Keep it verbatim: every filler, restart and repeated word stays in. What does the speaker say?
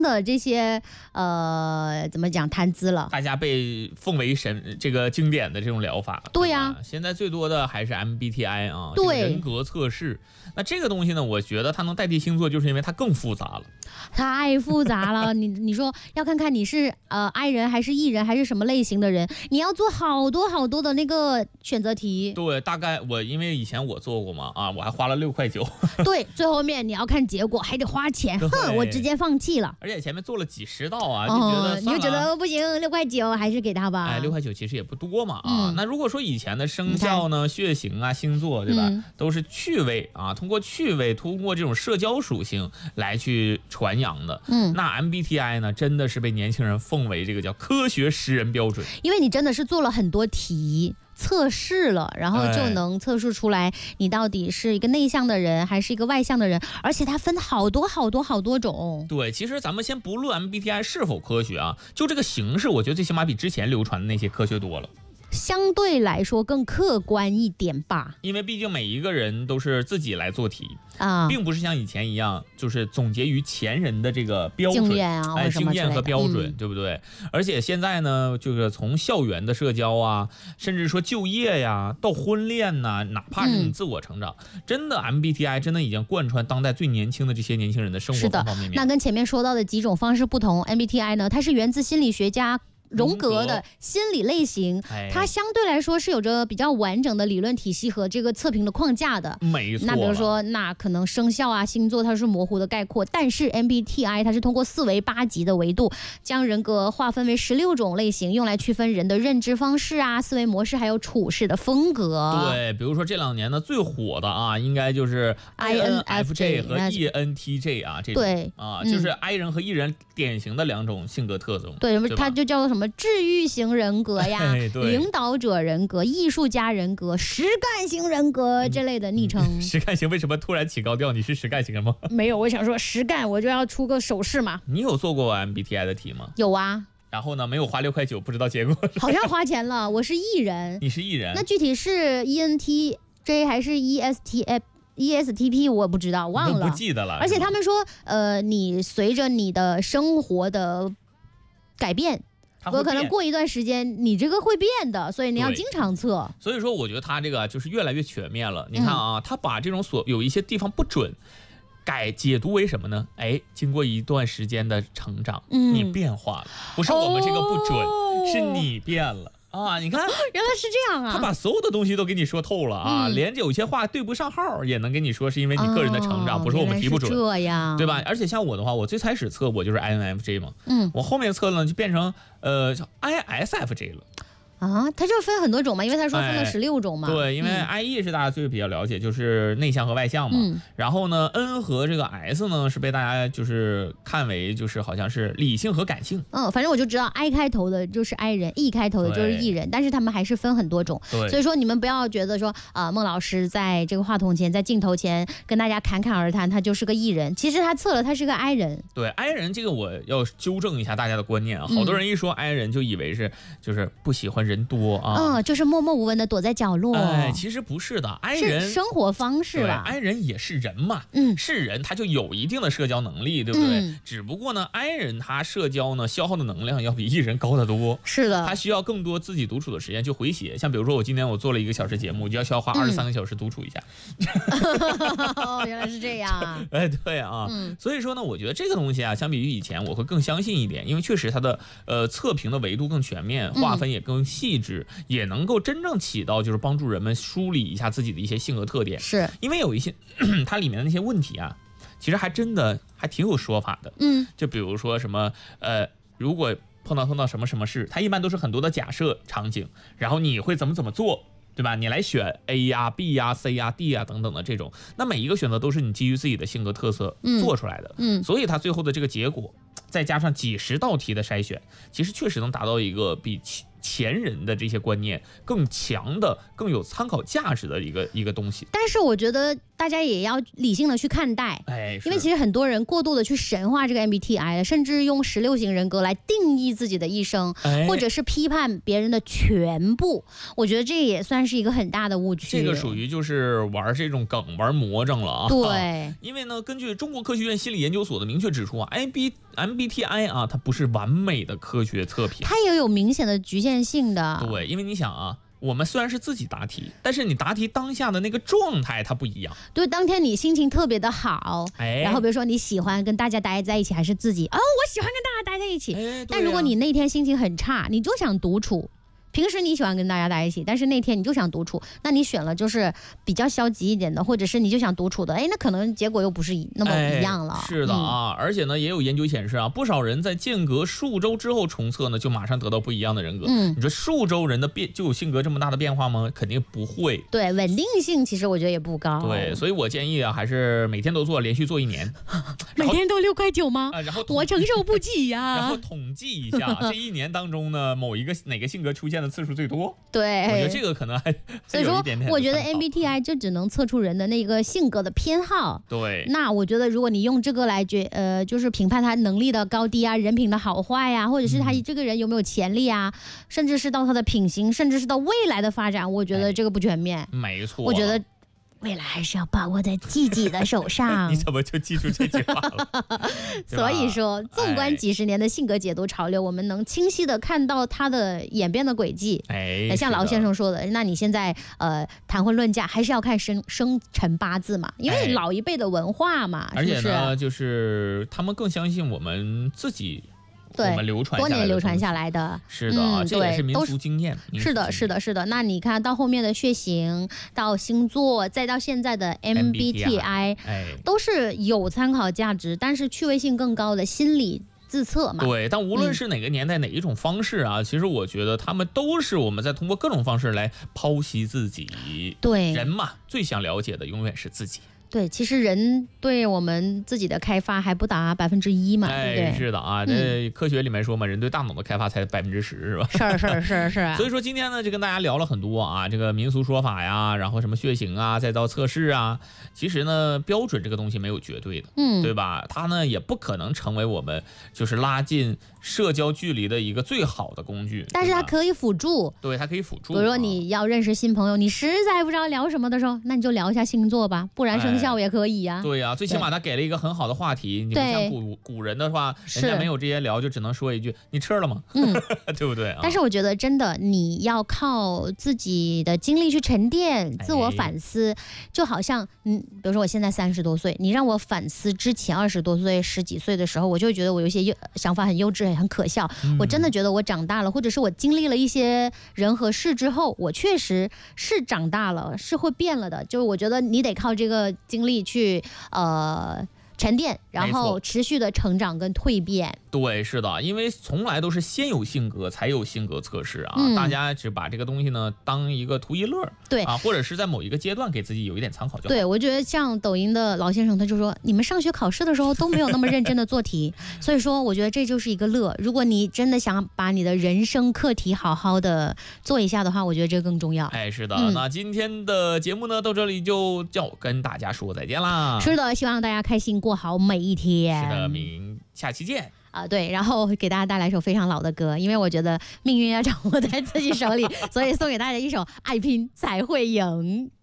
的这些呃怎么讲谈资了， 大家被奉为神这个经典的这种疗法。 对呀、啊， 现在最多的还是 M B T I 啊， 对、 这个人格测试。那这个东西呢，我觉得它能代替星座，就是因为它更复杂了。 太复杂了，你你说要看看你是呃 I 人还是 E 人还是什么类型的人，你要做好多好多的那个选择题。 对，大概我因为以前我做过嘛，啊，我还花了六块九。 对，最后面你要看结果还得花钱，哼，我直接放弃了。 而且前面做了几十道啊，就觉得、 哦、你就觉得不行，六块九还是给他吧。 哎，六块九其实也不多嘛啊、嗯。那如果说以前的生肖呢、血型啊、星座，对吧、嗯，都是趣味啊，通过趣味，通过这种社交属性来去传扬的。嗯，那 M B T I 呢，真的是被年轻人奉为这个叫科学识人标准， 因为你真的是做了很多题。测试了，然后就能测试出来你到底是一个内向的人还是一个外向的人，而且它分好多好多好多种。 对，其实咱们先不论 M B T I 是否科学啊，就这个形式，我觉得最起码比之前流传的那些科学多了。 相对来说更客观一点吧， 因为毕竟每一个人都是自己来做题啊，并不是像以前一样，就是总结于前人的这个标准经验啊， 哎，经验和标准、 嗯， 对不对？而且现在呢，就是从校园的社交啊，甚至说就业呀，到婚恋呐、啊，哪怕是你自我成长，嗯、真的 M B T I 真的已经贯穿当代最年轻的这些年轻人的生活方方面面。 那跟前面说到的几种方式不同 ，M B T I 呢，它是源自心理学家荣格的心理类型，它相对来说是有着比较完整的理论体系和这个测评的框架的。 没错。 那比如说，那可能生肖啊、星座它是模糊的概括，但是 M B T I 它是通过四维八级的维度，将人格划分为十六种类型，用来区分人的认知方式啊、思维模式还有处事的风格。 对，比如说这两年呢最火的啊，应该就是 I N F J 和 E N T J 啊，这种对啊，就是 I 人和 E 人典型的两种性格特征。 对，它就叫做什么？治愈型人格呀，领导者人格、艺术家人格、实干型人格这类的昵称。 嗯、实干型为什么突然起高调？你是实干型吗？ 没有，我想说实干，我就要出个手势嘛。 你有做过 M B T I 的题吗？ 有啊。 然后呢，没有花六块九，不知道结果。 好像花钱了，我是 E 人。 你是 E 人？ 那具体是 E N T J 还是 E S T F？E S T P 我不知道，忘了， 不记得了。 而且他们说，呃，你随着你的生活的改变。我可能过一段时间，你这个会变的，所以你要经常测。 所以说，我觉得他这个就是越来越全面了。你看啊，嗯、他把这种所有一些地方不准，改解读为什么呢？哎，经过一段时间的成长，嗯、你变化了，不是我们这个不准，哦、是你变了。啊，你看，原来是这样啊！ 他把所有的东西都给你说透了啊，嗯、连有些话对不上号也能跟你说，是因为你个人的成长，哦、不是我们题不准， 这样对吧？而且像我的话，我最开始测我就是 I N F J 嘛，嗯，我后面测呢就变成呃叫 I S F J 了。 啊，它就分很多种嘛，因为他说分了十六种嘛、 哎。对，因为 I E 是大家最比较了解，就是内向和外向嘛。嗯、然后呢 ，N 和这个 S 呢是被大家就是看为就是好像是理性和感性。 嗯，反正我就知道 I 开头的就是 I 人 ，E 开头的就是 E 人，但是他们还是分很多种。 对， 所以说你们不要觉得说啊、呃，孟老师在这个话筒前，在镜头前跟大家侃侃而谈，他就是个 E 人，其实他测了他是个 I 人。 对 ，I 人这个我要纠正一下大家的观念啊，好多人一说 I 人就以为是就是不喜欢人多啊。 嗯嗯，就是默默无闻的躲在角落。 哎，其实不是的 ，I 人是生活方式吧 ，I 人也是人嘛，嗯，是人他就有一定的社交能力，对不对？嗯、只不过呢 ，I 人他社交呢消耗的能量要比 E 人高得多。 是的， 他需要更多自己独处的时间去回血。像比如说我今天我做了一个小时节目，我就要需要花二十三个小时独处一下。 哦，原来是这样。 哎，对啊，嗯、所以说呢，我觉得这个东西啊，相比于以前，我会更相信一点，因为确实它的呃测评的维度更全面，划分也更细致。嗯也能够真正起到就是帮助人们梳理一下自己的一些性格特点， 是因为有一些它里面的那些问题啊，其实还真的还挺有说法的。嗯，就比如说什么呃，如果碰到碰到什么什么事，它一般都是很多的假设场景，然后你会怎么怎么做，对吧？你来选 A 呀、B 呀、C 呀、D 呀等等的这种，那每一个选择都是你基于自己的性格特色做出来的。嗯，嗯所以它最后的这个结果，再加上几十道题的筛选，其实确实能达到一个比前人的这些观念更强的、更有参考价值的一个一个东西。 但是我觉得大家也要理性的去看待， 哎， 因为其实很多人过度的去神化这个 M B T I 了，甚至用十六型人格来定义自己的一生，哎、或者是批判别人的全部。我觉得这也算是一个很大的误区。 这个属于就是玩这种梗、玩魔怔了啊。 对， 因为呢，根据中国科学院心理研究所的明确指出啊 ，M B M B T I 啊，它不是完美的科学测评， 它也有明显的局限性的。 对，因为你想啊。我们虽然是自己答题，但是你答题当下的那个状态它不一样。 对，当天你心情特别的好，哎，然后比如说你喜欢跟大家待在一起，还是自己哦，我喜欢跟大家待在一起。哎，但如果你那天心情很差，你就想独处。平时你喜欢跟大家待一起，但是那天你就想独处，那你选了就是比较消极一点的，或者是你就想独处的，哎，那可能结果又不是那么一样了。 哎、是的啊、嗯，而且呢，也有研究显示啊，不少人在间隔数周之后重测呢，就马上得到不一样的人格。嗯，你说数周人的变就有性格这么大的变化吗？肯定不会。 对，稳定性其实我觉得也不高。 对，所以我建议啊，还是每天都做，连续做一年。 每天都六块九吗？ 啊，然后我承受不起呀、啊。 然后统计一下这一年当中呢，某一个哪个性格出现的次数最多。 对， 我觉得这个可能还所以说，我觉得 M B T I 就只能测出人的那个性格的偏好。 对， 那我觉得如果你用这个来决呃，就是评判他能力的高低啊，人品的好坏呀、啊，或者是他这个人有没有潜力啊，嗯、甚至是到他的品行，甚至是到未来的发展，我觉得这个不全面。 哎、没错， 我觉得。未来还是要把握在自己的手上。 你怎么就记住这句话了？ 所以说，纵观几十年的性格解读潮流，哎、我们能清晰的看到它的演变的轨迹。 哎， 像老先生说的，那你现在呃谈婚论嫁，还是要看生生辰八字嘛，因为老一辈的文化嘛， 哎、 是不是？ 而且呢，就是他们更相信我们自己。 对， 我们流传多年流传下来的， 是的啊， 嗯、 这也是民俗经验。 是的，是的，是的。那你看到后面的血型，到星座，再到现在的 M B T I， 哎， 都是有参考价值，但是趣味性更高的心理自测嘛。 对，但无论是哪个年代、嗯、哪一种方式啊，其实我觉得他们都是我们在通过各种方式来剖析自己。 对， 人嘛，最想了解的永远是自己。 对，其实人对我们自己的开发还不达百分之一嘛， 哎、 对不对？ 是的啊，这、嗯、科学里面说嘛，人对大脑的开发才百分之十，是吧？ 是是是是、啊。 所以说今天呢，就跟大家聊了很多啊，这个民俗说法呀，然后什么血型啊，再到测试啊，其实呢，标准这个东西没有绝对的，嗯，对吧？它呢也不可能成为我们就是拉近社交距离的一个最好的工具， 但是它可以辅助。 对，它可以辅助。 比如说你要认识新朋友，你实在不知道聊什么的时候，那你就聊一下星座吧，不然生肖也可以呀、啊。 哎、对呀、啊，最起码他给了一个很好的话题。你不像古古人的话，人家没有这些聊，就只能说一句：“你吃了吗？”嗯，对不对、啊？ 但是我觉得真的，你要靠自己的经历去沉淀、自我反思，哎、就好像嗯，比如说我现在三十多岁，你让我反思之前二十多岁、十几岁的时候，我就会觉得我有些幼想法很幼稚、很可笑。嗯、我真的觉得我长大了，或者是我经历了一些人和事之后，我确实是长大了，是会变了的。就是我觉得你得靠这个经历去。呃，沉淀，然后持续的成长跟蜕变。 对，是的，因为从来都是先有性格才有性格测试啊、嗯，大家只把这个东西呢当一个图一乐， 对啊，或者是在某一个阶段给自己有一点参考就好。 对，我觉得像抖音的老先生他就说，你们上学考试的时候都没有那么认真的做题，所以说我觉得这就是一个乐。如果你真的想把你的人生课题好好的做一下的话，我觉得这个更重要。 哎，是的，嗯、那今天的节目呢到这里就要跟大家说再见啦。 是的，希望大家开心过好每一天。 是的，明下期见。 啊，对，然后给大家带来一首非常老的歌，因为我觉得命运要掌握在自己手里，所以送给大家一首《爱拼才会赢》。